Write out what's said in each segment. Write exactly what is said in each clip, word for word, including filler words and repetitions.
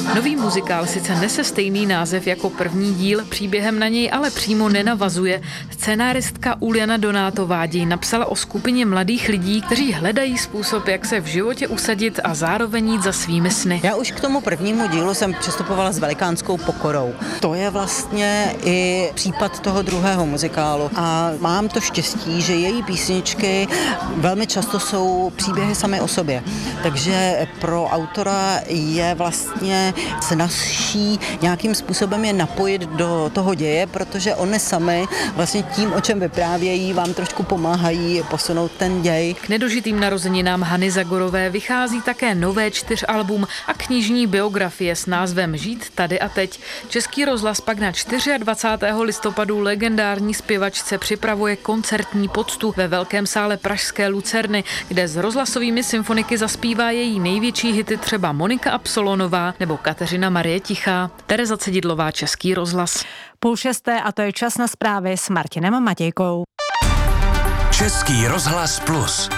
Nový muzikál sice nese stejný název jako první díl, příběhem na něj ale přímo nenavazuje. Scenáristka Uljana Donátová děj napsala o skupině mladých lidí, kteří hledají způsob, jak se v životě usadit a zároveň jít za svými sny. Já už k tomu prvnímu dílu jsem přistupovala s velikánskou pokorou. To je vlastně i případ toho druhého muzikálu. A mám to štěstí, že její písničky velmi často jsou příběhy samy o sobě. Takže pro autora je vlastně snazší nějakým způsobem je napojit do toho děje, protože oni sami vlastně tím, o čem vyprávějí, vám trošku pomáhají posunout ten děj. K nedožitým narozeninám Hany Zagorové vychází také nové čtyřalbum a knižní biografie s názvem Žít tady a teď. Český rozhlas pak na dvacátého čtvrtého listopadu legendární zpěvačce připravuje koncertní poctu ve velkém sále pražské Lucerny, kde s rozhlasovými symfoniky zaspívá její největší hity třeba Monika Absolonová nebo Kateřina Marie Tichá. Tereza Cedidlová, Český rozhlas. Půl šesté a to je čas na zprávy s Martinem Matějkou. Český rozhlas plus.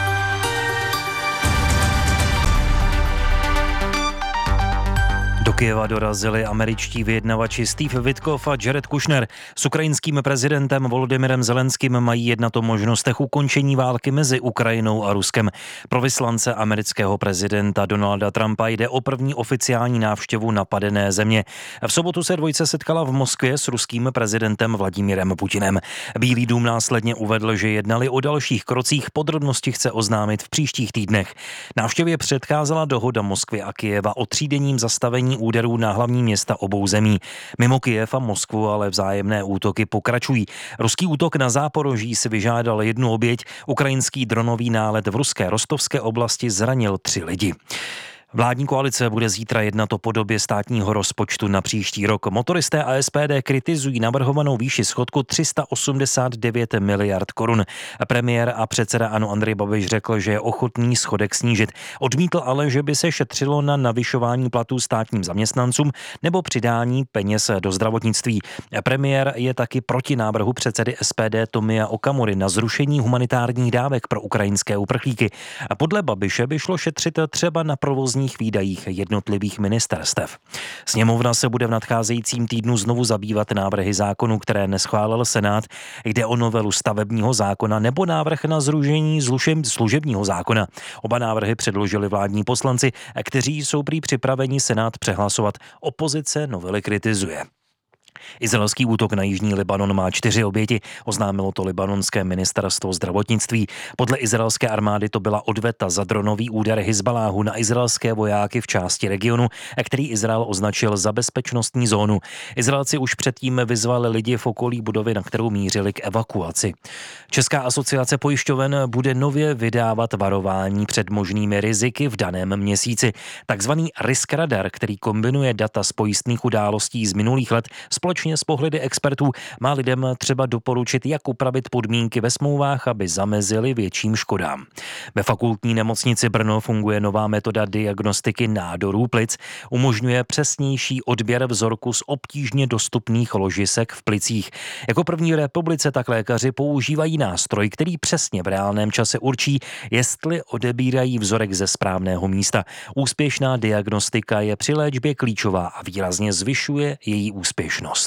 Do Kyjeva dorazili američtí vyjednavači Steve Witkoff a Jared Kushner. S ukrajinským prezidentem Volodymyrem Zelenským mají jednat o možnostech ukončení války mezi Ukrajinou a Ruskem. Pro vyslance amerického prezidenta Donalda Trumpa jde o první oficiální návštěvu napadené země. V sobotu se dvojice setkala v Moskvě s ruským prezidentem Vladimírem Putinem. Bílý dům následně uvedl, že jednali o dalších krocích, podrobnosti chce oznámit v příštích týdnech. Návštěvě předcházela dohoda Moskvy a Kyjeva o třídenním zastavení úderů na hlavní města obou zemí. Mimo Kyjev a Moskvu ale vzájemné útoky pokračují. Ruský útok na Záporoží si vyžádal jednu oběť, ukrajinský dronový nálet v ruské Rostovské oblasti zranil tři lidi. Vládní koalice bude zítra jednat o podobě státního rozpočtu na příští rok. Motoristé a S P D kritizují navrhovanou výši schodku tři sta osmdesát devět miliard korun. Premiér a předseda ANO Andrej Babiš řekl, že je ochotný schodek snížit. Odmítl ale, že by se šetřilo na navyšování platů státním zaměstnancům nebo přidání peněz do zdravotnictví. Premiér je taky proti návrhu předsedy S P D Tomia Okamury na zrušení humanitárních dávek pro ukrajinské uprchlíky. Podle Babiše by šlo šetřit třeba na provozní výdajích jednotlivých ministerstev. Sněmovna se bude v nadcházejícím týdnu znovu zabývat návrhy zákonů, které neschválil Senát. Jde o novelu stavebního zákona nebo návrh na zrušení služebního zákona. Oba návrhy předložili vládní poslanci, kteří jsou prý připraveni Senát přehlasovat. Opozice novely kritizuje. Izraelský útok na jižní Libanon má čtyři oběti, oznámilo to libanonské ministerstvo zdravotnictví. Podle izraelské armády to byla odveta za dronový úder Hizbaláhu na izraelské vojáky v části regionu, který Izrael označil za bezpečnostní zónu. Izraelci už předtím vyzvali lidi v okolí budovy, na kterou mířili, k evakuaci. Česká asociace pojišťoven bude nově vydávat varování před možnými riziky v daném měsíci. Takzvaný Risk Radar, který kombinuje data z pojistných událostí z minulých let společně s pohledy expertů, má lidem třeba doporučit, jak upravit podmínky ve smlouvách, aby zamezili větším škodám. Ve fakultní nemocnici Brno funguje nová metoda diagnostiky nádorů plic, umožňuje přesnější odběr vzorku z obtížně dostupných ložisek v plicích. Jako první v republice tak lékaři používají nástroj, který přesně v reálném čase určí, jestli odebírají vzorek ze správného místa. Úspěšná diagnostika je při léčbě klíčová a výrazně zvyšuje její úspěšnost.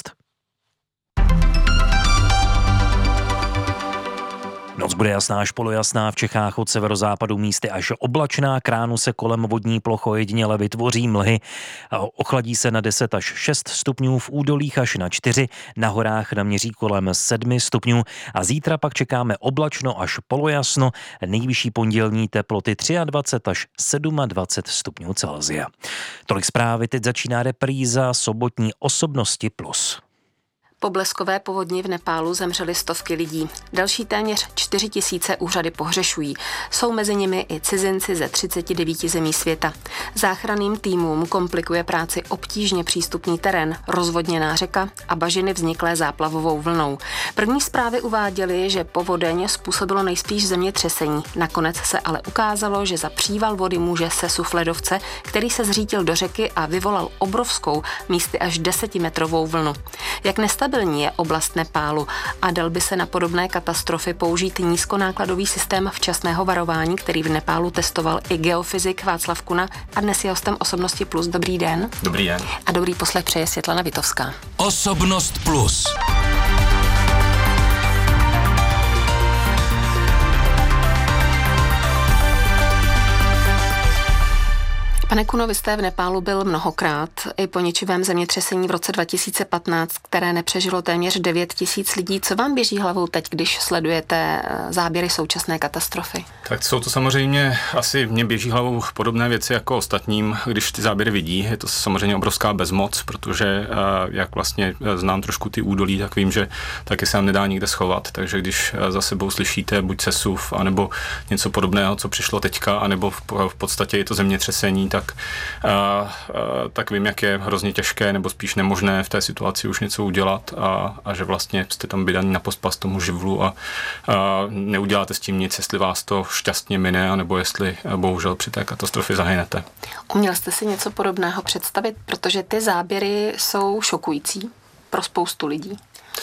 Noc bude jasná až polojasná, v Čechách od severozápadu místy až oblačná, k ránu se kolem vodní ploch ojediněle vytvoří mlhy. Ochladí se na deset až šest stupňů, v údolích až na čtyři, na horách naměří kolem sedm stupňů a zítra pak čekáme oblačno až polojasno, nejvyšší pondělní teploty dvacet tři až dvacet sedm stupňů Celsia. Tolik zprávy, teď začíná repríza sobotní Osobnosti plus. Po bleskové povodni v Nepálu zemřely stovky lidí. Další téměř čtyři tisíce úřady pohřešují. Jsou mezi nimi i cizinci ze třiceti devíti zemí světa. Záchranným týmům komplikuje práci obtížně přístupný terén, rozvodněná řeka a bažiny vzniklé záplavovou vlnou. První zprávy uváděly, že povodeň způsobilo nejspíš zemětřesení. Nakonec se ale ukázalo, že za příval vody může sesuf ledovce, který se zřítil do řeky a vyvolal obrovskou, místy až desetimetrovou vlnu. Jak nestabilní nestabilní je oblast Nepálu a dal by se na podobné katastrofy použít nízkonákladový systém včasného varování, který v Nepálu testoval i geofyzik Václav Kuna a dnes je hostem Osobnosti Plus. Dobrý den. Dobrý den. A dobrý poslech přeje Světlana Vitovská. Osobnost Plus. Pane Kuno, vy jste v Nepálu byl mnohokrát i po ničivém zemětřesení v roce dva tisíce patnáct, které nepřežilo téměř devět tisíc lidí. Co vám běží hlavou teď, když sledujete záběry současné katastrofy? Tak jsou to samozřejmě, asi mě běží hlavou podobné věci jako ostatním, když ty záběry vidí. Je to samozřejmě obrovská bezmoc, protože jak vlastně znám trošku ty údolí, tak vím, že taky se nám nedá nikde schovat. Takže když za sebou slyšíte buď sesuv, anebo něco podobného, co přišlo teďka, anebo v, v podstatě je to zemětřesení, tak Tak, a, a, tak vím, jak je hrozně těžké nebo spíš nemožné v té situaci už něco udělat a, a že vlastně jste tam vydaní na pospas tomu živlu a, a neuděláte s tím nic, jestli vás to šťastně mine, anebo jestli bohužel při té katastrofě zahynete. Uměl jste si něco podobného představit, protože ty záběry jsou šokující pro spoustu lidí?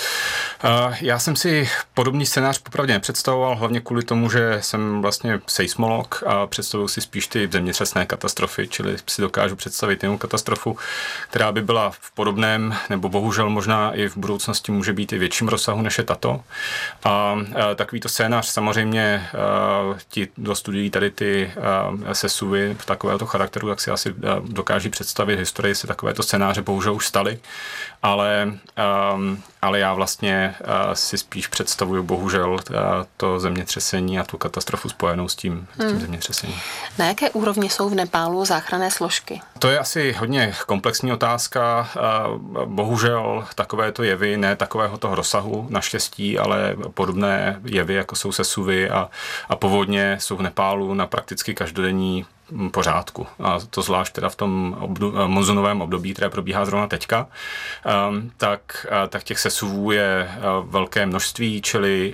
Já jsem si podobný scénář popravdě nepředstavoval, hlavně kvůli tomu, že jsem vlastně seismolog a představuji si spíš ty zemětřesné katastrofy, čili si dokážu představit jinou katastrofu, která by byla v podobném, nebo bohužel možná i v budoucnosti může být i větším rozsahu, než je tato. A takovýto scénář samozřejmě ti, kdo studují tady ty sesuvy v takovéhoto charakteru, tak si asi dokáží představit, historii se takovéto scénáře bohužel už staly, ale, ale já vlastně si spíš představuju bohužel to zemětřesení a tu katastrofu spojenou s tím, s tím hmm. zemětřesením. Na jaké úrovni jsou v Nepálu záchranné složky? To je asi hodně komplexní otázka. Bohužel takovéto jevy, ne takového toho rozsahu naštěstí, ale podobné jevy, jako jsou sesuvy a, a povodně, jsou v Nepálu na prakticky každodenní pořádku. A to zvlášť teda v tom obdu, monzunovém období, které probíhá zrovna teďka, um, tak, tak těch sesuvů je velké množství, čili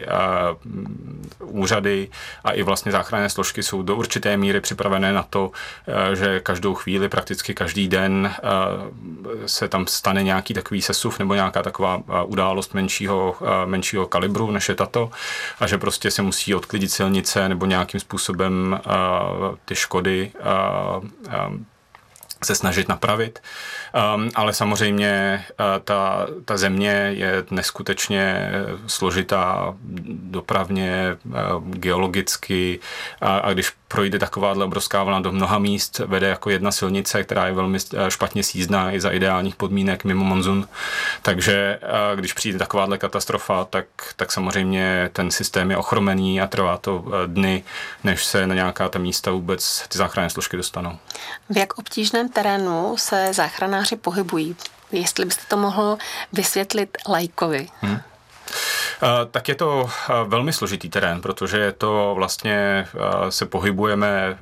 uh, úřady a i vlastně záchranné složky jsou do určité míry připravené na to, uh, že každou chvíli, prakticky každý den uh, se tam stane nějaký takový sesuv nebo nějaká taková uh, událost menšího, uh, menšího kalibru, než je tato, a že prostě se musí odklidit silnice nebo nějakým způsobem uh, ty škody A, a se snažit napravit. Um, ale samozřejmě uh, ta, ta země je neskutečně složitá dopravně, uh, geologicky a, a když projde takováhle obrovská vlna do mnoha míst, vede jako jedna silnice, která je velmi špatně sjízdná i za ideálních podmínek mimo monzun. Takže uh, když přijde takováhle katastrofa, tak, tak samozřejmě ten systém je ochromený a trvá to uh, dny, než se na nějaká ta místa vůbec ty záchranné složky dostanou. V jak obtížném terénu se záchranáři pohybují? Jestli byste to mohl vysvětlit laikovi. Hmm. Tak je to velmi složitý terén, protože je to vlastně, se pohybujeme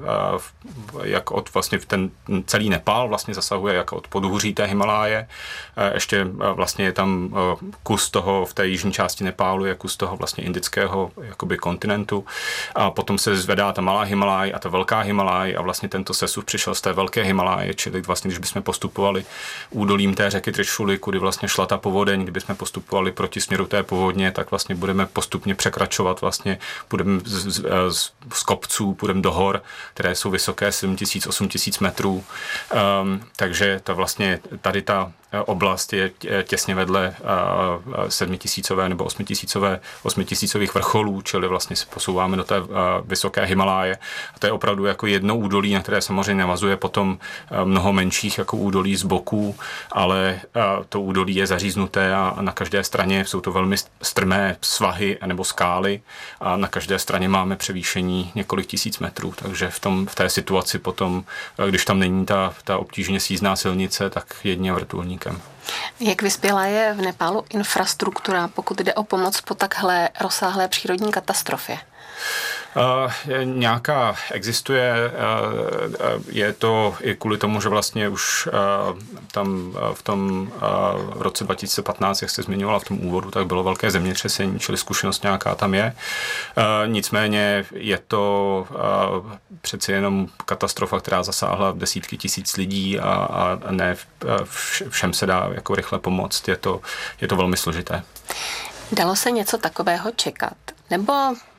jak od vlastně ten celý Nepál vlastně zasahuje jak od podhůří té Himaláje, ještě vlastně je tam kus toho v té jižní části Nepálu, je kus toho vlastně indického jakoby kontinentu a potom se zvedá ta malá Himaláj a ta velká Himaláj a vlastně tento sesuv přišel z té velké Himaláje, čili vlastně když bychom postupovali údolím té řeky Trišuli, kudy vlastně šla ta povodeň, kdybychom postupovali proti směru té povodně, tak vlastně budeme postupně překračovat, vlastně budeme z, z, z, z kopců, půjdeme do hor, které jsou vysoké sedm tisíc, osm tisíc metrů. Um, takže to vlastně tady ta oblast je těsně vedle sedmitisícové nebo osmitisícové, osmitisícových vrcholů, čili vlastně se posouváme do té vysoké Himaláje. A to je opravdu jako jedno údolí, na které samozřejmě navazuje potom mnoho menších jako údolí z boků, ale to údolí je zaříznuté a na každé straně jsou to velmi strmé svahy nebo skály a na každé straně máme převýšení několik tisíc metrů, takže v, tom, v té situaci potom, když tam není ta, ta obtížně sjízdná silnice, tak jedině vrtulník. Jak vyspělá je v Nepálu infrastruktura, pokud jde o pomoc po takhle rozsáhlé přírodní katastrofě? Uh, nějaká existuje, uh, je to i kvůli tomu, že vlastně už uh, tam uh, v tom uh, v roce dva tisíce patnáct, jak jste zmiňovala v tom úvodu, tak bylo velké zemětřesení, čili zkušenost nějaká tam je. Uh, nicméně je to uh, přeci jenom katastrofa, která zasáhla desítky tisíc lidí a, a ne všem se dá jako rychle pomoct. Je to, je to velmi složité. Dalo se něco takového čekat? Nebo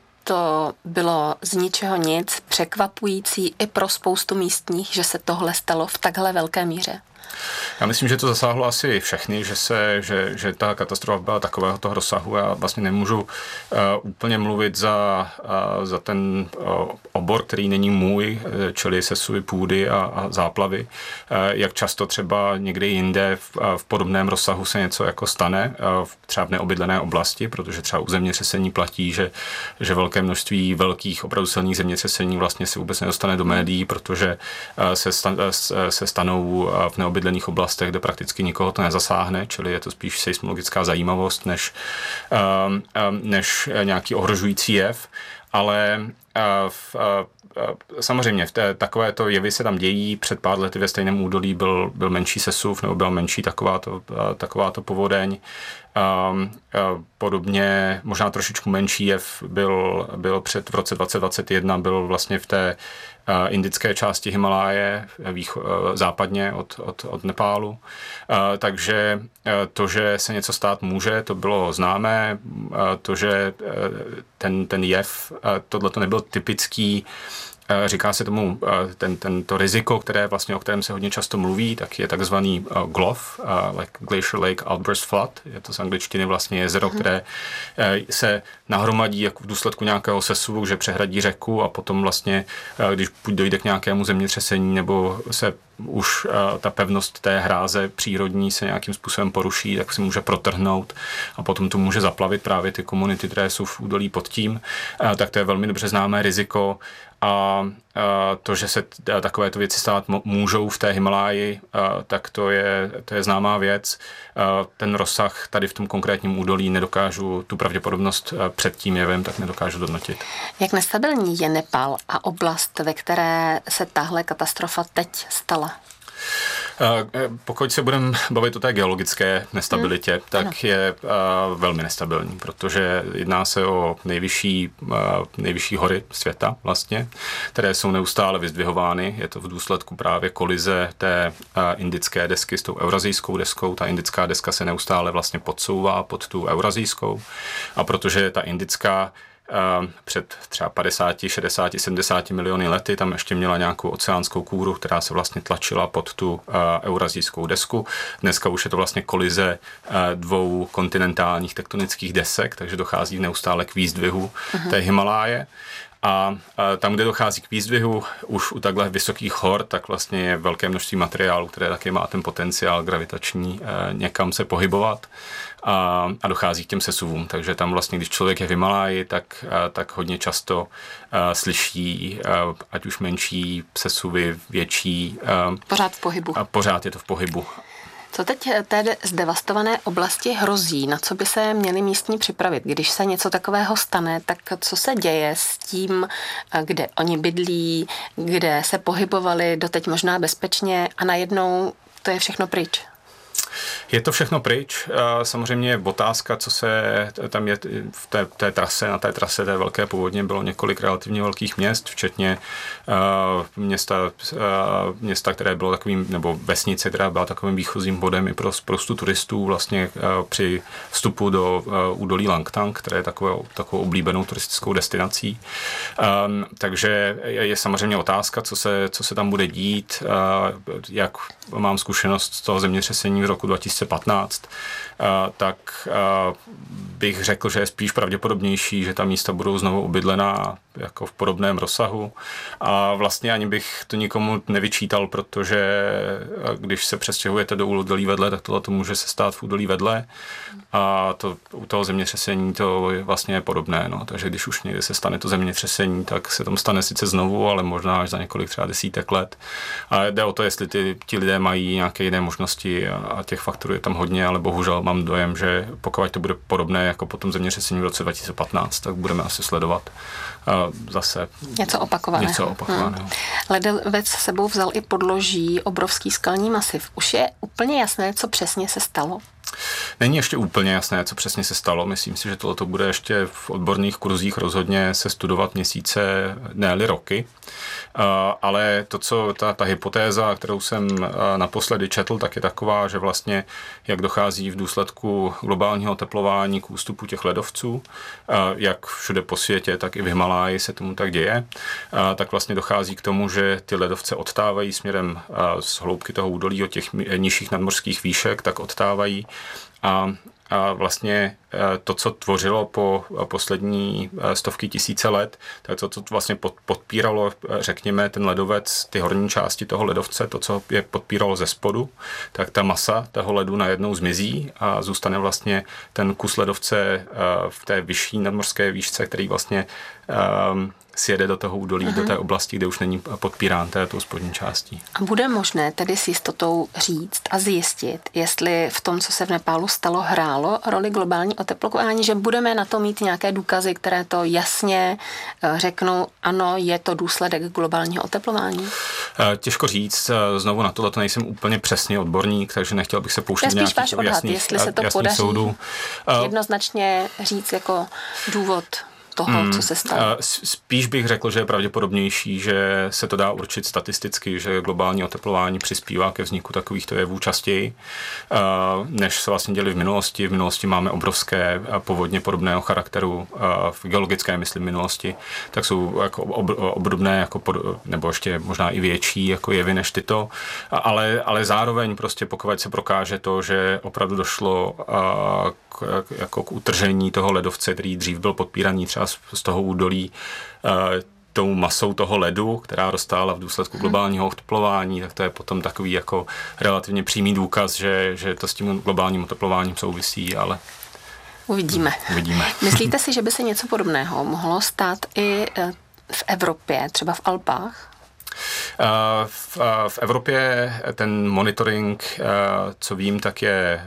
to bylo z ničeho nic překvapující i pro spoustu místních, že se tohle stalo v takhle velké míře? Já myslím, že to zasáhlo asi všechny, že, se, že, že ta katastrofa byla takového toho rozsahu. Já vlastně nemůžu uh, úplně mluvit za, uh, za ten uh, obor, který není můj, čili sesuvy půdy a, a záplavy. Uh, jak často třeba někde jinde v, uh, v podobném rozsahu se něco jako stane, uh, třeba v neobydlené oblasti, protože třeba u zemětřesení platí, že, že velké množství velkých opravdu silných zemětřesení vlastně se vůbec nedostane do médií, protože uh, se, sta, uh, se stanou uh, v neobydlených oblastech, kde prakticky nikoho to nezasáhne, čili je to spíš seismologická zajímavost, než, um, um, než nějaký ohrožující jev, ale uh, v, uh, samozřejmě v té, takovéto jevy se tam dějí. Před pár lety ve stejném údolí byl, byl menší sesuv, nebo byl menší takováto, uh, takováto povodeň. Um, uh, podobně, možná trošičku menší jev byl, byl před v roce dvacet dvacet jedna, byl vlastně v té uh, indické části Himaláje, výcho, uh, západně od, od, od Nepálu. Uh, takže uh, to, že se něco stát může, to bylo známé. Uh, to, že uh, ten, ten jev, uh, tohle to nebyl typický. Říká se tomu ten, tento riziko, které vlastně, o kterém se hodně často mluví, tak je takzvaný uh, G L O F, uh, like Glacier Lake Outburst Flood. Je to z angličtiny vlastně jezero, které uh, se nahromadí jako v důsledku nějakého sesuvu, že přehradí řeku a potom vlastně, uh, když dojde k nějakému zemětřesení nebo se už uh, ta pevnost té hráze přírodní se nějakým způsobem poruší, tak se může protrhnout a potom to může zaplavit právě ty komunity, které jsou v údolí pod tím. Uh, tak to je velmi dobře známé riziko. A to, že se takovéto věci stát můžou v té Himaláji, tak to je, to je známá věc. Ten rozsah tady v tom konkrétním údolí nedokážu, tu pravděpodobnost před tím jevem, tak nedokážu dodnotit. Jak nestabilní je Nepál a oblast, ve které se tahle katastrofa teď stala? Pokud se budeme bavit o té geologické nestabilitě, hmm. tak ano. je uh, velmi nestabilní, protože jedná se o nejvyšší, uh, nejvyšší hory světa vlastně, které jsou neustále vyzdvihovány. Je to v důsledku právě kolize té uh, indické desky s tou eurazijskou deskou. Ta indická deska se neustále vlastně podsouvá pod tu eurazijskou a protože ta indická Uh, před třeba padesát, šedesát, sedmdesát miliony lety tam ještě měla nějakou oceánskou kůru, která se vlastně tlačila pod tu uh, eurazijskou desku. Dneska už je to vlastně kolize uh, dvou kontinentálních tektonických desek, takže dochází neustále k výzdvihu uh-huh. té Himaláje. A tam, kde dochází k výzdvihu už u takhle vysokých hor, tak vlastně je velké množství materiálu, které taky má ten potenciál gravitační někam se pohybovat a, a dochází k těm sesuvům. Takže tam vlastně, když člověk je v Himaláji, tak, tak hodně často slyší ať už menší sesuvy, větší. Pořád v pohybu. A pořád je to v pohybu. Co teď té zdevastované oblasti hrozí? Na co by se měli místní připravit? Když se něco takového stane, tak co se děje s tím, kde oni bydlí, kde se pohybovali doteď možná bezpečně a najednou to je všechno pryč? Je to všechno pryč. Samozřejmě je otázka, co se tam je v té, té trase, na té trase té velké povodně bylo několik relativně velkých měst, včetně uh, města, uh, města, které bylo takovým, nebo vesnice, která byla takovým výchozím bodem i pro spoustu turistů vlastně uh, při vstupu do uh, údolí Langtang, které je takovou, takovou oblíbenou turistickou destinací. Um, takže je, je samozřejmě otázka, co se, co se tam bude dít, uh, jak mám zkušenost z toho zemětřesení v roku dva tisíce patnáct, tak bych řekl, že je spíš pravděpodobnější, že ta místa budou znovu obydlená jako v podobném rozsahu. A vlastně ani bych to nikomu nevyčítal, protože když se přestěhujete do údolí vedle, tak tohle to může se stát v údolí vedle. A to, u toho zemětřesení to je vlastně podobné. No. Takže když už někde se stane to zemětřesení, tak se tam stane sice znovu, ale možná až za několik třeba desítek let. A jde o to, jestli ty, ti lidé mají nějaké jiné možnosti a, a těch faktorů prostoru je tam hodně, ale bohužel mám dojem, že pokud to bude podobné jako po tom zemětřesení v roce dva tisíce patnáct, tak budeme asi sledovat uh, zase něco opakovaného. Něco opakovaného. Hmm. Ledovec s sebou vzal i podloží obrovský skalní masiv. Už je úplně jasné, co přesně se stalo? Není ještě úplně jasné, co přesně se stalo. Myslím si, že tohle bude ještě v odborných kurzích rozhodně se studovat měsíce, ne-li roky. Uh, ale to, co ta, ta hypotéza, kterou jsem uh, naposledy četl, tak je taková, že vlastně jak dochází v důsledku globálního oteplování k ústupu těch ledovců, uh, jak všude po světě, tak i v Himaláji se tomu tak děje, uh, tak vlastně dochází k tomu, že ty ledovce odtávají směrem uh, z hloubky toho údolí od těch nižších nadmořských výšek, tak odtávají a A vlastně to, co tvořilo po poslední stovky tisíce let, tak to, co vlastně podpíralo, řekněme, ten ledovec, ty horní části toho ledovce, to, co je podpíralo ze spodu, tak ta masa toho ledu najednou zmizí a zůstane vlastně ten kus ledovce v té vyšší nadmořské výšce, který vlastně um, sjede do toho údolí, uh-huh. do té oblasti, kde už není podpírán tou spodní částí. A bude možné tedy s jistotou říct a zjistit, jestli v tom, co se v Nepálu stalo, hrálo roli globální oteplování, že budeme na to mít nějaké důkazy, které to jasně řeknou, ano, je to důsledek globálního oteplování? Těžko říct, znovu na tohle to nejsem úplně přesně odborník, takže nechtěl bych se pouštět nějakých váš odhad, jasných, jestli se to podaří soudu. jednoznačně říct jako důvod toho, hmm, co se stalo. Spíš bych řekl, že je pravděpodobnější, že se to dá určit statisticky, že globální oteplování přispívá ke vzniku takovýchto jevů častěji, než se vlastně děli v minulosti. V minulosti máme obrovské povodně podobného charakteru, v geologické, myslím, minulosti, tak jsou jako obdobné, jako pod, nebo ještě možná i větší jako jevy než tyto, ale, ale zároveň prostě pokud se prokáže to, že opravdu došlo k, jako k utržení toho ledovce, který dřív byl podpíraný třeba z toho údolí tou masou toho ledu, která roztála v důsledku globálního oteplování, tak to je potom takový jako relativně přímý důkaz, že, že to s tím globálním oteplováním souvisí, ale uvidíme. uvidíme. Myslíte si, že by se něco podobného mohlo stát i v Evropě, třeba v Alpách? V, v Evropě ten monitoring, co vím, tak je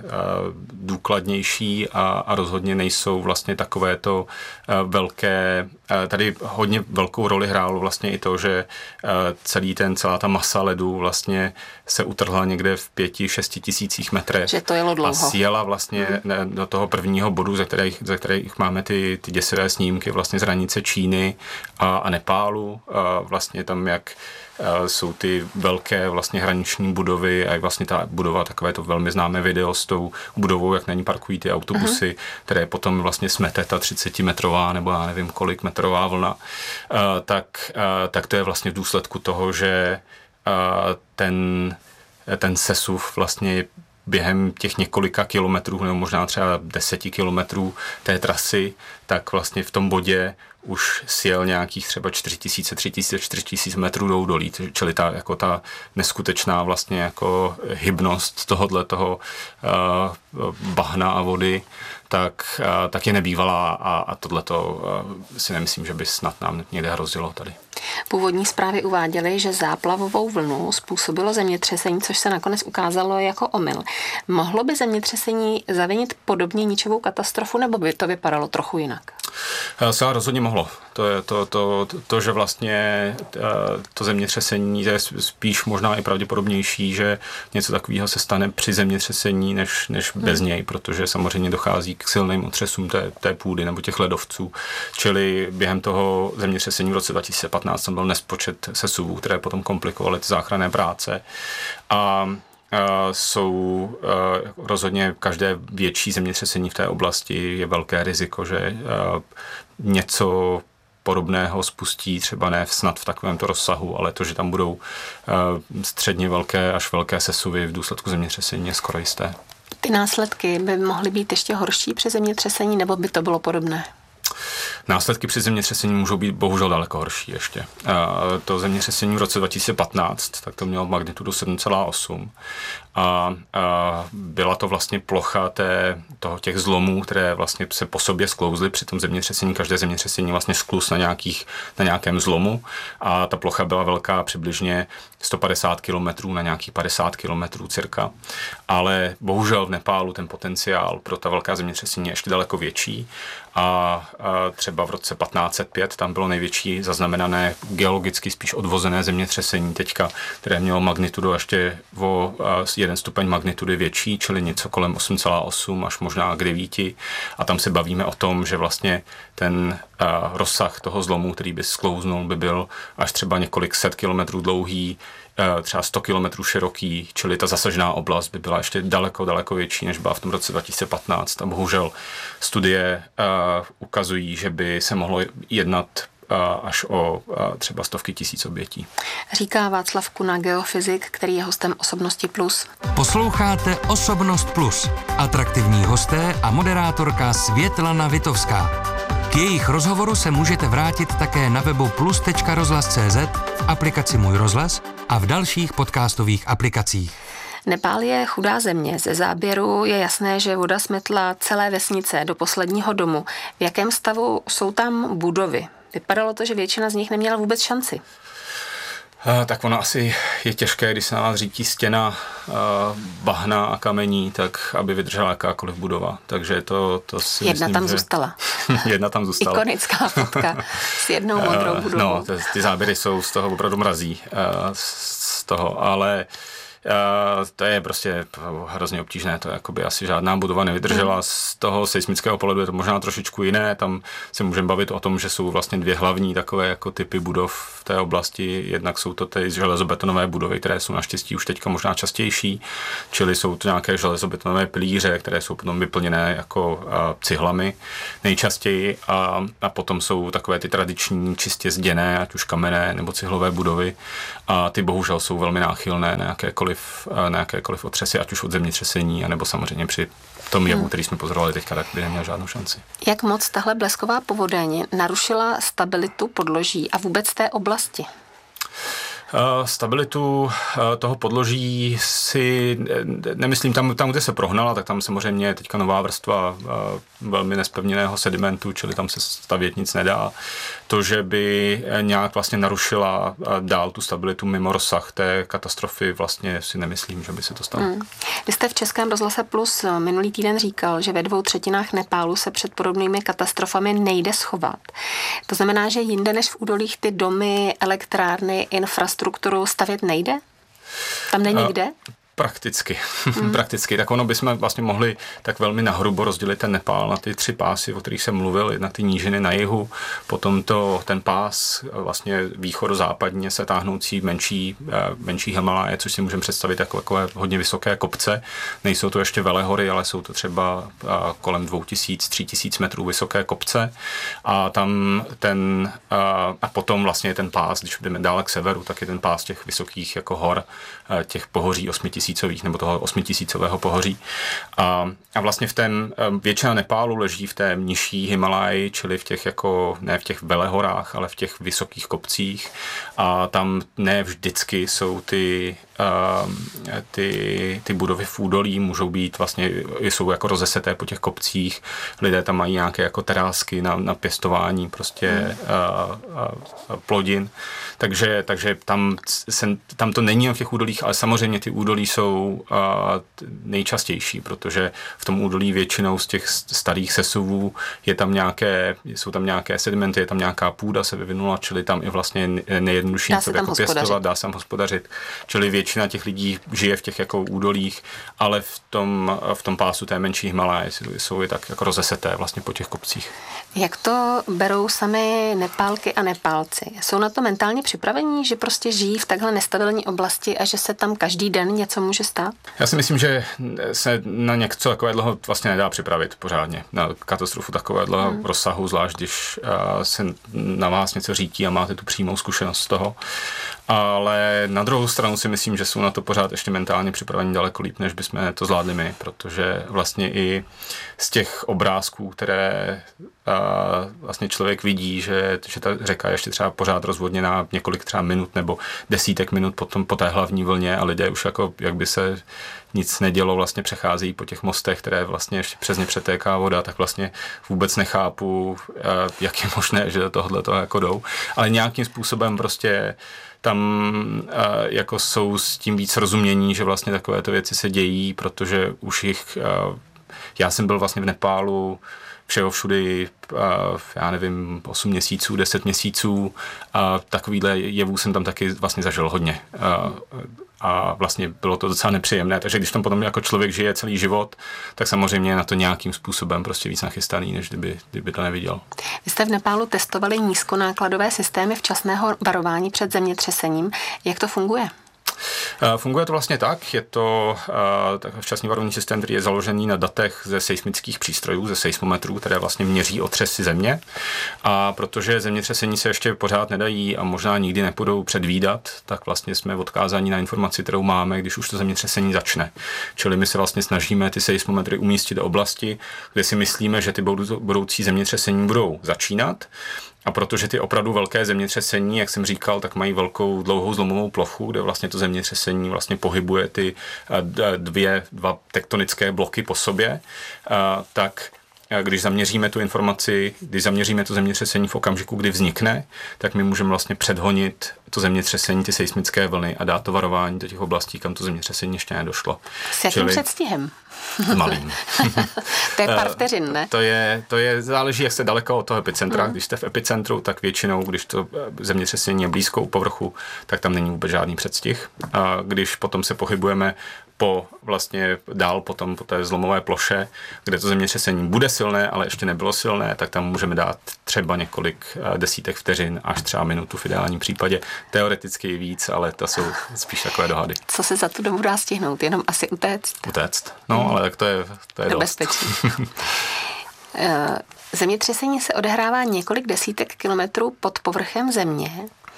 důkladnější a, a rozhodně nejsou vlastně takovéto velké, tady hodně velkou roli hrálo vlastně i to, že celý ten, celá ta masa ledu vlastně se utrhla někde v pěti, šesti tisících metrech. Že to jelo dlouho. A sjela vlastně hmm. do toho prvního bodu, ze kterých, ze kterých máme ty, ty děsivé snímky vlastně z hranice Číny a, a Nepálu. A vlastně tam, jak jsou ty velké vlastně hraniční budovy a vlastně ta budova, takové to velmi známé video s tou budovou, jak na ní parkují ty autobusy, uh-huh. které potom vlastně smete ta třicetimetrová nebo já nevím kolik metrová vlna, uh, tak, uh, tak to je vlastně v důsledku toho, že uh, ten, ten sesuv vlastně během těch několika kilometrů nebo možná třeba deseti kilometrů té trasy, tak vlastně v tom bodě už sjel nějakých třeba čtyři tisíce, tři tisíce, čtyři tisíce metrů do údolí, čili ta, jako ta neskutečná vlastně jako hybnost tohodle toho uh, bahna a vody, tak, uh, tak je nebývalá a, a tohleto uh, si nemyslím, že by snad nám někde hrozilo tady. Původní zprávy uváděly, že záplavovou vlnu způsobilo zemětřesení, což se nakonec ukázalo jako omyl. Mohlo by zemětřesení zavinit podobně ničivou katastrofu, nebo by to vypadalo trochu jinak? Se rozhodně mohlo. To, je to, to, to, to, že vlastně to zemětřesení je spíš možná i pravděpodobnější, že něco takového se stane při zemětřesení, než, než bez hmm. něj, protože samozřejmě dochází k silným otřesům té, té půdy nebo těch ledovců. Čili během toho zemětřesení v roce dva tisíce patnáct tam byl nespočet sesuvů, které potom komplikovaly ty záchranné práce. A Uh, jsou uh, rozhodně každé větší zemětřesení v té oblasti je velké riziko, že uh, něco podobného spustí, třeba ne snad v takovémto rozsahu, ale to, že tam budou uh, středně velké až velké sesuvy v důsledku zemětřesení je skoro jisté. Ty následky by mohly být ještě horší při zemětřesení, nebo by to bylo podobné? Následky při zemětřesení můžou být bohužel daleko horší ještě. To zemětřesení v roce dva tisíce patnáct, tak to mělo magnitudu sedm celá osm. A, a byla to vlastně plocha té, toho, těch zlomů, které vlastně se po sobě sklouzly při tom zemětřesení. Každé zemětřesení vlastně skluz na, nějakých, na nějakém zlomu a ta plocha byla velká přibližně sto padesát kilometrů na nějakých padesát kilometrů cirka. Ale bohužel v Nepálu ten potenciál pro ta velká zemětřesení je ještě daleko větší a, a třeba v roce patnáct set pět tam bylo největší zaznamenané geologicky spíš odvozené zemětřesení teďka, které mělo magnitudu ještě o jeden stupeň magnitudy větší, čili něco kolem osm celá osm až možná k devíti. A tam se bavíme o tom, že vlastně ten uh, rozsah toho zlomu, který by sklouznul, by byl až třeba několik set kilometrů dlouhý, uh, třeba sto kilometrů široký, čili ta zasažená oblast by byla ještě daleko, daleko větší, než byla v tom roce dva tisíce patnáct. A bohužel studie uh, ukazují, že by se mohlo jednat až o třeba stovky tisíc obětí. Říká Václav Kuna, geofyzik, který je hostem Osobnosti plus. Posloucháte Osobnost plus. Atraktivní hosté a moderátorka Světlana Vitovská. K jejich rozhovoru se můžete vrátit také na webu plus tečka rozhlas tečka cé zet, v aplikaci Můj rozhlas a v dalších podcastových aplikacích. Nepál je chudá země. Ze záběru je jasné, že voda smetla celé vesnice do posledního domu. V jakém stavu jsou tam budovy? Vypadalo to, že většina z nich neměla vůbec šanci. Uh, tak ono asi je těžké, když se na vás řítí stěna uh, bahna a kamení, tak aby vydržela jakákoliv budova. Takže to, to si Jedna myslím, tam že... zůstala. Jedna tam zůstala. Ikonická fotka s jednou modrou budovou. Uh, no, ty, ty záběry jsou z toho opravdu mrazí. Uh, z toho, ale Uh, to je prostě hrozně obtížné, to jakoby asi žádná budova nevydržela. Mm. Z toho seismického pohledu je to možná trošičku jiné, tam se můžeme bavit o tom, že jsou vlastně dvě hlavní takové jako typy budov v té oblasti. Jednak jsou to ty železobetonové budovy, které jsou naštěstí už teďka možná častější, čili jsou to nějaké železobetonové pilíře, které jsou potom vyplněné jako uh, cihlami nejčastěji a, a potom jsou takové ty tradiční čistě zděné, ať už kamenné nebo cihlové budovy a ty bohužel jsou velmi náchylné na jakékoliv na jakékoliv otřesy, ať už od zemětřesení, anebo samozřejmě při tom jevu, který jsme pozorovali teďka, tak by neměl žádnou šanci. Jak moc tahle blesková povodeň narušila stabilitu podloží a vůbec té oblasti? Uh, stabilitu uh, toho podloží si nemyslím, tam, tam, kde se prohnala, tak tam samozřejmě je teďka nová vrstva uh, velmi nespevněného sedimentu, čili tam se stavět nic nedá. To, že by nějak vlastně narušila uh, dál tu stabilitu mimo rozsah té katastrofy, vlastně si nemyslím, že by se to stalo. Hmm. Vy jste v Českém rozhlase Plus minulý týden říkal, že ve dvou třetinách Nepálu se před podobnými katastrofami nejde schovat. To znamená, že jinde než v údolích ty domy, elektrárny, infrastrukturu stavět nejde? Tam není kde? Prakticky. Mm. Prakticky. Tak ono bychom vlastně mohli tak velmi nahrubo rozdělit ten Nepál na ty tři pásy, o kterých jsem mluvil, na ty nížiny na jihu, potom to, ten pás vlastně východozápadně se táhnoucí menší, menší Himaláje, což si můžeme představit jako takové hodně vysoké kopce. Nejsou to ještě velehory, ale jsou to třeba kolem dvou tisíc, tři tisíc metrů vysoké kopce a tam ten a potom vlastně ten pás, když jdeme dále k severu, tak je ten pás těch vysokých jako hor, těch pohoří osmitisícových nebo toho osmitisícového pohoří. A, a vlastně v tém, většina Nepálu leží v té nižší Himaláji, čili v těch jako, ne v těch velehorách, ale v těch vysokých kopcích. A tam ne vždycky jsou ty, uh, ty, ty budovy v údolí, můžou být vlastně, jsou jako rozeseté po těch kopcích. Lidé tam mají nějaké jako terásky na, na pěstování prostě uh, uh, plodin. Takže, takže tam, se, tam to není v těch údolích, ale samozřejmě ty údolí jsou uh, nejčastější, protože v tom údolí většinou z těch starých sesuvů je tam nějaké, jsou tam nějaké sedimenty, je tam nějaká půda se vyvinula, čili tam je vlastně nejjednodušší něco jako pěstovat, dá se tam hospodařit. Čili většina těch lidí žije v těch jako údolích, ale v tom, v tom pásu té menší Himaláje jsou je tak jako rozeseté vlastně po těch kopcích. Jak to berou sami Nepálky a Nepálci? Jsou na to mentálně připravení, že prostě žijí v takhle nestabilní oblasti a že se tam každý den něco může stát? Já si myslím, že se na něco takového vlastně nedá připravit pořádně. Na katastrofu takového hmm. rozsahu, zvlášť když se na vás něco řítí a máte tu přímou zkušenost z toho. Ale na druhou stranu si myslím, že jsou na to pořád ještě mentálně připraveni daleko líp, než bychom to zvládli my, protože vlastně i z těch obrázků, které a, vlastně člověk vidí, že, že ta řeka je ještě třeba pořád rozvodněná několik třeba minut nebo desítek minut potom po té hlavní vlně a lidé už jako, jak by se nic nedělo, vlastně přecházejí po těch mostech, které vlastně ještě přes ně přetéká voda, tak vlastně vůbec nechápu, jak je možné, že do tohohle toho jako jdou. Ale nějakým způsobem prostě tam jako jsou s tím víc rozumění, že vlastně takovéto věci se dějí, protože už jich, já jsem byl vlastně v Nepálu všeho všudy, já nevím, osm měsíců, deset měsíců a takovýhle jevů jsem tam taky vlastně zažil hodně. A vlastně bylo to docela nepříjemné, takže když tam potom jako člověk žije celý život, tak samozřejmě je na to nějakým způsobem prostě víc nachystaný, než kdyby, kdyby to neviděl. Vy jste v Nepálu testovali nízkonákladové systémy včasného varování před zemětřesením. Jak to funguje? Funguje to vlastně tak, je to uh, včasný varovný systém, který je založený na datech ze seismických přístrojů, ze seismometrů, které vlastně měří otřesy země. A protože zemětřesení se ještě pořád nedají a možná nikdy nebudou předvídat, tak vlastně jsme odkázáni na informaci, kterou máme, když už to zemětřesení začne. Čili my se vlastně snažíme ty seismometry umístit do oblasti, kde si myslíme, že ty budoucí zemětřesení budou začínat. A protože ty opravdu velké zemětřesení, jak jsem říkal, tak mají velkou dlouhou zlomovou plochu, kde vlastně to zemětřesení vlastně pohybuje ty dvě, dva tektonické bloky po sobě, tak když zaměříme tu informaci, když zaměříme to zemětřesení v okamžiku, kdy vznikne, tak my můžeme vlastně předhonit to zemětřesení, ty seismické vlny a dát to varování do těch oblastí, kam to zemětřesení ještě nedošlo. S jakým Čili... předstihem? Malým. To je pár vteřin, ne? To je, to je, záleží, jak jste daleko od toho epicentra. Mm. Když jste v epicentru, tak většinou, když to zemětřesení je blízko u povrchu, tak tam není vůbec žádný předstih. A když potom se pohybujeme po vlastně dál potom po té zlomové ploše, kde to zemětřesení bude silné, ale ještě nebylo silné, tak tam můžeme dát třeba několik desítek vteřin až třeba minutu v ideálním případě. Teoreticky víc, ale to jsou spíš takové dohady. Co se za tu dobu dá stihnout? Jenom asi utéct? Utéct. No, hmm. ale tak to je, to je do dost. Bezpečí. Zemětřesení se odehrává několik desítek kilometrů pod povrchem země.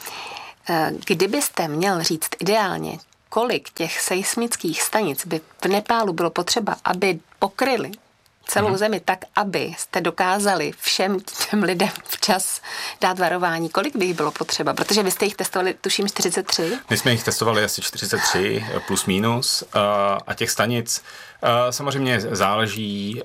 Kdybyste měl říct ideálně, kolik těch seismických stanic by v Nepálu bylo potřeba, aby pokryli celou mm. zemi tak, aby jste dokázali všem těm lidem včas dát varování. Kolik by jich bylo potřeba? Protože vy jste jich testovali, tuším, čtyřicet tři? My jsme jich testovali asi čtyřicet tři plus minus a těch stanic samozřejmě záleží,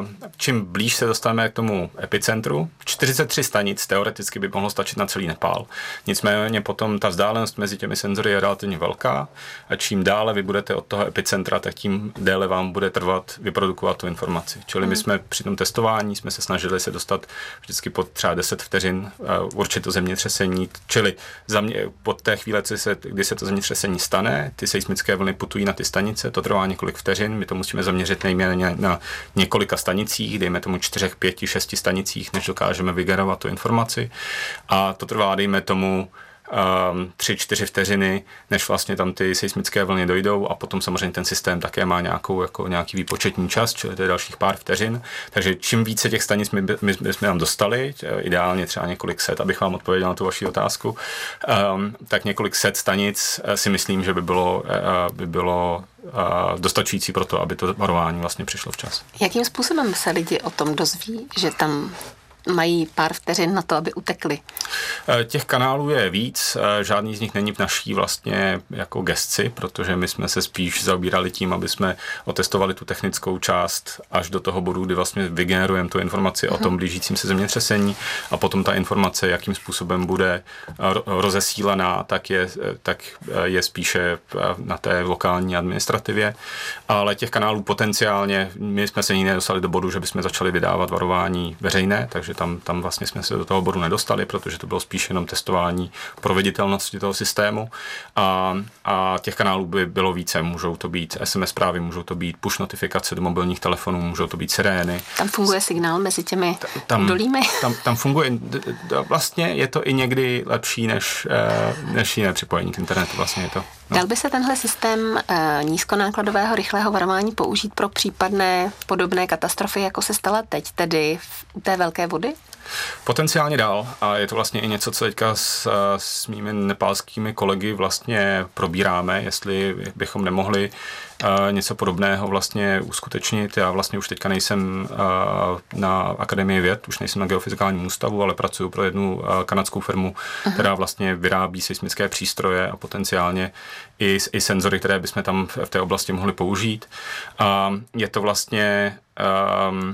čím blíž se dostaneme k tomu epicentru. čtyřicet tři stanic teoreticky by mohlo stačit na celý Nepál. Nicméně potom ta vzdálenost mezi těmi senzory je relativně velká a čím dále vy budete od toho epicentra, tak tím déle vám bude trvat vyprodukovat tu informaci. Čili my jsme při tom testování jsme se snažili se dostat vždycky pod třeba deset vteřin určitě zemětřesení, čili za mě, pod té chvíle, kdy se to zemětřesení stane, ty seismické vlny putují na ty stanice, to trvá několik vteřin, my to musíme zaměřit nejméně na několika stanicích, dejme tomu čtyřech, pěti, šesti stanicích, než dokážeme vygenerovat tu informaci. A to trvá, dejme tomu, um, tři, čtyři vteřiny, než vlastně tam ty seismické vlny dojdou a potom samozřejmě ten systém také má nějakou, jako nějaký výpočetní čas, čili to je dalších pár vteřin. Takže čím více těch stanic my, my, my jsme tam dostali, ideálně třeba několik set, abych vám odpověděl na tu vaši otázku, um, tak několik set stanic si myslím, že by bylo, uh, by bylo uh, dostačující pro to, aby to varování vlastně přišlo včas. Jakým způsobem se lidi o tom dozví, že tam mají pár vteřin na to, aby utekli? Těch kanálů je víc, žádný z nich není v naší vlastně jako gesci, protože my jsme se spíš zaobírali tím, aby jsme otestovali tu technickou část až do toho bodu, kdy vlastně vygenerujeme tu informaci uh-huh. o tom blížícím se zemětřesení a potom ta informace, jakým způsobem bude rozesílaná, tak je, tak je spíše na té lokální administrativě, ale těch kanálů potenciálně, my jsme se nikdy nedostali do bodu, že bychom začali vydávat varování veřejné, takže Tam, tam vlastně jsme se do toho bodu nedostali, protože to bylo spíš jenom testování proveditelnosti toho systému a, a těch kanálů by bylo více. Můžou to být es em es zprávy, můžou to být push notifikace do mobilních telefonů, můžou to být sirény. Tam funguje signál mezi těmi tam, dolími? Tam, tam funguje, vlastně je to i někdy lepší než, než jiné připojení k internetu. Vlastně je to, no. Dal by se tenhle systém nízkonákladového rychlého varování použít pro případné podobné katastrofy, jako se stala teď, tedy u té velké vody? Potenciálně dál a je to vlastně i něco, co teďka s, s mými nepálskými kolegy vlastně probíráme, jestli bychom nemohli uh, něco podobného vlastně uskutečnit. Já vlastně už teďka nejsem uh, na Akademii věd, už nejsem na Geofyzikálním ústavu, ale pracuji pro jednu uh, kanadskou firmu, Aha. která vlastně vyrábí seismické přístroje a potenciálně i, i senzory, které bychom tam v, v té oblasti mohli použít. Uh, je to vlastně um,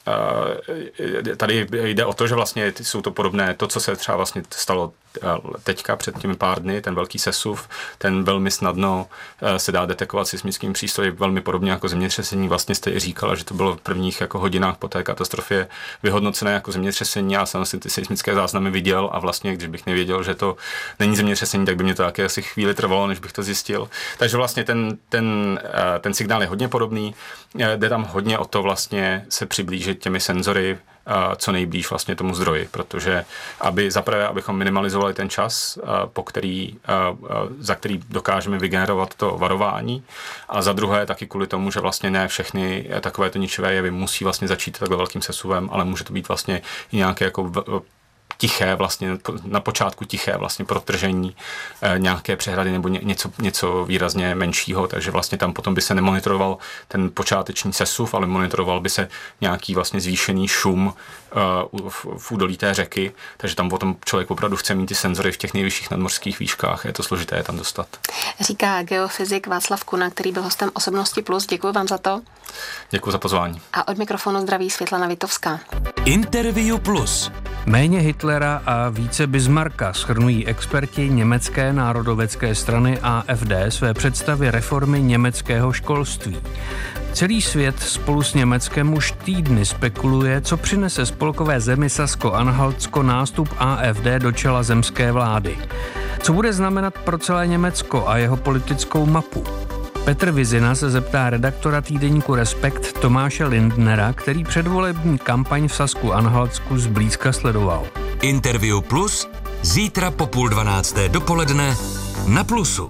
tady jde o to, že vlastně jsou to podobné, to, co se třeba vlastně stalo teďka před těmi pár dny, ten velký sesuv, ten velmi snadno se dá detekovat seismickým přístroji, velmi podobně jako zemětřesení. Vlastně jste i říkala, že to bylo v prvních jako hodinách po té katastrofě vyhodnocené jako zemětřesení. Já jsem si ty seismické záznamy viděl a vlastně, když bych nevěděl, že to není zemětřesení, tak by mě to také asi chvíli trvalo, než bych to zjistil. Takže vlastně ten, ten, ten signál je hodně podobný. Jde tam hodně o to vlastně se přiblížit těmi senzory co nejblíž vlastně tomu zdroji, protože aby zaprvé, abychom minimalizovali ten čas, po který, za který dokážeme vygenerovat to varování, a za druhé taky kvůli tomu, že vlastně ne všechny takovéto ničivé jevy musí vlastně začít takhle velkým sesuvem, ale může to být vlastně i nějaké jako tiché vlastně, na počátku tiché vlastně protržení e, nějaké přehrady nebo ně, něco, něco výrazně menšího, takže vlastně tam potom by se nemonitoroval ten počáteční sesuv, ale monitoroval by se nějaký vlastně zvýšený šum e, v, v údolí té řeky, takže tam potom člověk opravdu chce mít ty senzory v těch nejvyšších nadmořských výškách, je to složité je tam dostat. Říká geofyzik Václav Kuna, který byl hostem Osobnosti plus. Děkuji vám za to. Děkuji za pozvání. A od mikrofonu zdraví Světlana Vitovská. Interview plus. Méně Hitlera a více Bismarcka shrnují experti německé národovecké strany A F D své představy reformy německého školství. Celý svět spolu s Německem už týdny spekuluje, co přinese spolkové zemi Sasko-Anhaltsko nástup A F D do čela zemské vlády. Co bude znamenat pro celé Německo a jeho politickou mapu? Petr Vizina se zeptá redaktora týdeníku Respekt Tomáše Lindnera, který předvolební kampaň v Sasku-Anhaltsku zblízka sledoval. Interview plus zítra po půl dvanácté dopoledne na Plusu.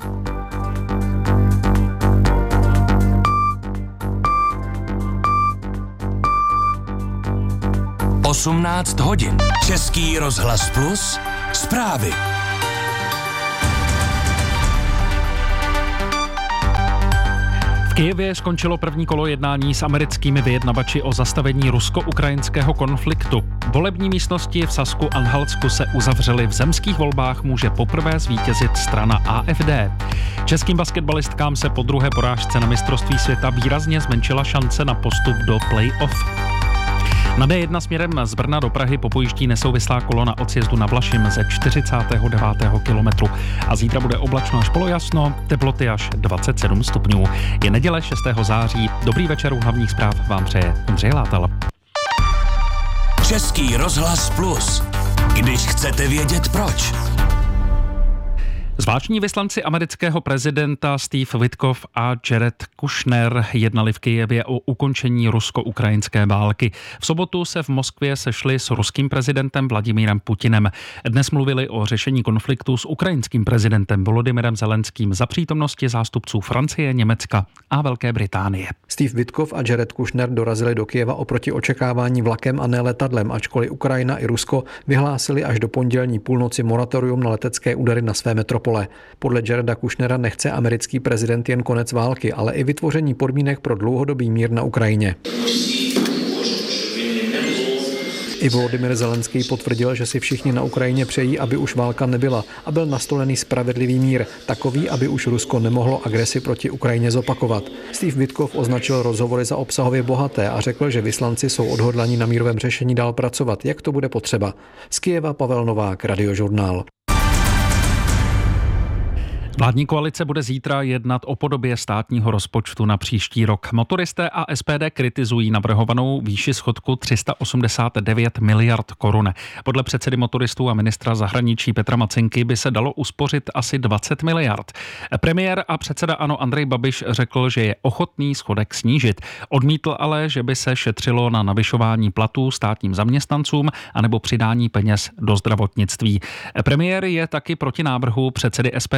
osmnáct hodin. Český rozhlas plus. Zprávy. V Kyjevě skončilo první kolo jednání s americkými vyjednavači o zastavení rusko-ukrajinského konfliktu. Volební místnosti v Sasku-Anhaltsku se uzavřely. V zemských volbách může poprvé zvítězit strana A F D. Českým basketbalistkám se po druhé porážce na mistrovství světa výrazně zmenšila šance na postup do play-off. Na D jedna směrem z Brna do Prahy popojíždí nesouvislá kolona od sjezdu na Vlašim ze čtyřicátého devátého kilometru. A zítra bude oblačno až polojasno, teploty až dvacet sedm stupňů. Je neděle šestého září. Dobrý večer, u hlavních zpráv vám přeje Ondřej Látal. Český rozhlas plus. Když chcete vědět proč. Zvláštní vyslanci amerického prezidenta Steve Witkoff a Jared Kushner jednali v Kyjevě o ukončení rusko-ukrajinské války. V sobotu se v Moskvě sešli s ruským prezidentem Vladimírem Putinem. Dnes mluvili o řešení konfliktu s ukrajinským prezidentem Volodymyrem Zelenským za přítomnosti zástupců Francie, Německa a Velké Británie. Steve Witkoff a Jared Kushner dorazili do Kyjeva oproti očekávání vlakem a ne letadlem, ačkoliv Ukrajina i Rusko vyhlásili až do pondělní půlnoci moratorium na letecké údery na své metropole. Podle Jareda Kushnera nechce americký prezident jen konec války, ale i vytvoření podmínek pro dlouhodobý mír na Ukrajině. I Volodymyr Zelenský potvrdil, že si všichni na Ukrajině přejí, aby už válka nebyla a byl nastolený spravedlivý mír, takový, aby už Rusko nemohlo agresi proti Ukrajině zopakovat. Steve Witkoff označil rozhovory za obsahově bohaté a řekl, že vyslanci jsou odhodlaní na mírovém řešení dál pracovat, jak to bude potřeba. Z Kyjeva Pavel Novák, Radiožurnál. Vládní koalice bude zítra jednat o podobě státního rozpočtu na příští rok. Motoristé a S P D kritizují navrhovanou výši schodku tři sta osmdesát devět miliard korun. Podle předsedy motoristů a ministra zahraničí Petra Macinky by se dalo uspořit asi dvacet miliard. Premiér a předseda ANO Andrej Babiš řekl, že je ochotný schodek snížit. Odmítl ale, že by se šetřilo na navyšování platů státním zaměstnancům anebo přidání peněz do zdravotnictví. Premiér je taky proti návrhu předsedy S P D Tomia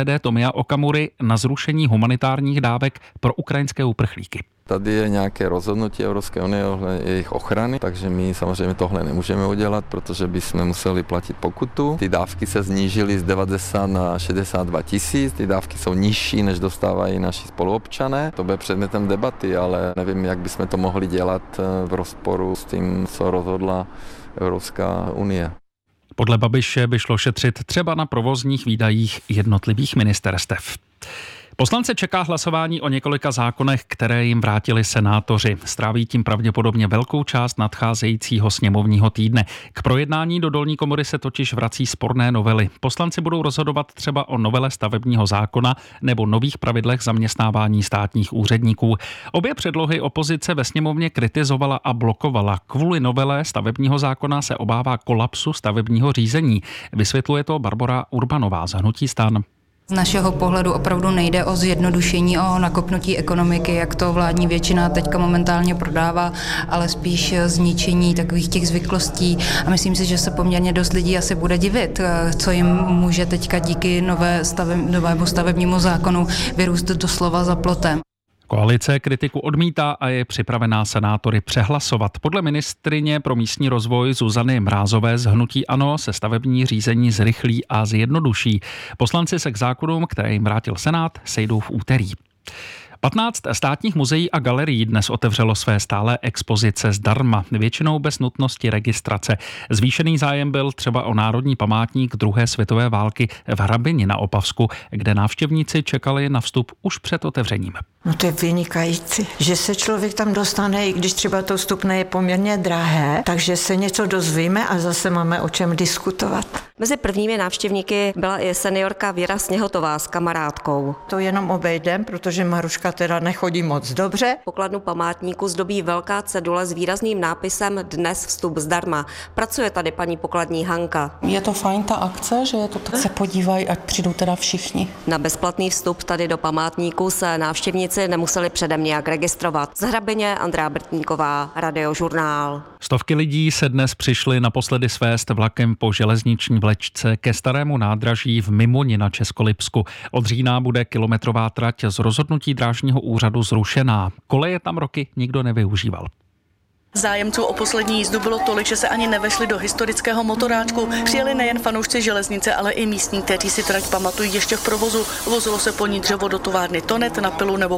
Tomia Okamury na zrušení humanitárních dávek pro ukrajinské uprchlíky. Tady je nějaké rozhodnutí Evropské unie ohledně jejich ochrany, takže my samozřejmě tohle nemůžeme udělat, protože bychom museli platit pokutu. Ty dávky se snížily z devadesát na šedesát dva tisíc, ty dávky jsou nižší, než dostávají naši spoluobčané. To bude předmětem debaty, ale nevím, jak bychom to mohli dělat v rozporu s tím, co rozhodla Evropská unie. Podle Babiše by šlo šetřit třeba na provozních výdajích jednotlivých ministerstev. Poslance čeká hlasování o několika zákonech, které jim vrátili senátoři. Stráví tím pravděpodobně velkou část nadcházejícího sněmovního týdne. K projednání do dolní komory se totiž vrací sporné novely. Poslanci budou rozhodovat třeba o novele stavebního zákona nebo nových pravidlech zaměstnávání státních úředníků. Obě předlohy opozice ve sněmovně kritizovala a blokovala. Kvůli novele stavebního zákona se obává kolapsu stavebního řízení. Vysvětluje to Barbora Urbanová z hnutí STAN. Z našeho pohledu opravdu nejde o zjednodušení, o nakopnutí ekonomiky, jak to vládní většina teďka momentálně prodává, ale spíš zničení takových těch zvyklostí. A myslím si, že se poměrně dost lidí asi bude divit, co jim může teďka díky nové stave, novému stavebnímu zákonu vyrůst doslova za plotem. Koalice kritiku odmítá a je připravená senátory přehlasovat. Podle ministryně pro místní rozvoj Zuzany Mrázové z hnutí ANO se stavební řízení zrychlí a zjednoduší. Poslanci se k zákonům, které jim vrátil Senát, sejdou v úterý. patnáct státních muzeí a galerií dnes otevřelo své stálé expozice zdarma, většinou bez nutnosti registrace. Zvýšený zájem byl třeba o národní památník druhé světové války v Hrabini na Opavsku, kde návštěvníci čekali na vstup už před otevřením. No to je vynikající, že se člověk tam dostane, i když třeba to vstupné je poměrně drahé, takže se něco dozvíme a zase máme o čem diskutovat. Mezi prvními návštěvníky byla i seniorka Věra Sněhotová s kamarádkou. To jenom obejdem, protože Maruška teda nechodí moc dobře. Pokladnu památníku zdobí velká cedule s výrazným nápisem Dnes vstup zdarma. Pracuje tady paní pokladní Hanka. Je to fajn ta akce, že je to tak se podívají, ať přijdou teda všichni. Na bezplatný vstup tady do památníku se návštěvníci nemuseli předem nějak registrovat. Z Hrabině Andrea Brtníková, Radiožurnál. Stovky lidí se dnes přišli naposledy svést vlakem po železniční vlečce ke starému nádraží v Mimoni na Českolipsku. Od října bude kilometrová trať z rozhodnutí drážního úřadu zrušená. Koleje tam roky nikdo nevyužíval. Zájemců o poslední jízdu bylo tolik, že se ani nevešli do historického motoráčku. Přijeli nejen fanoušci železnice, ale i místní, kteří si trať pamatují ještě v provozu. Vozilo se po ní dřevo do továrny Tonet na pilu nebo